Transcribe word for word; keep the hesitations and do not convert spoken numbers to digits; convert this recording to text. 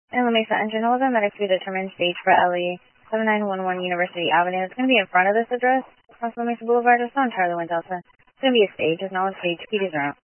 In La Mesa Engine eleven, medics to be determined stage for L E seven nine one one University Avenue. It's going to be in front of this address across La Mesa Boulevard. It's on Charlie one Delta. It's going to be a stage. It's not a stage. P D's are out.